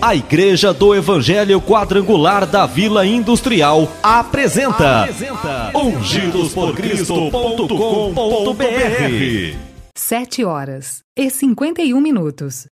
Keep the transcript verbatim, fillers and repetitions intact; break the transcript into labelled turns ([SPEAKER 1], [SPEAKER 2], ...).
[SPEAKER 1] A Igreja do Evangelho Quadrangular da Vila Industrial apresenta, apresenta ungidos por cristo ponto com ponto br.
[SPEAKER 2] Sete horas e cinquenta e um minutos.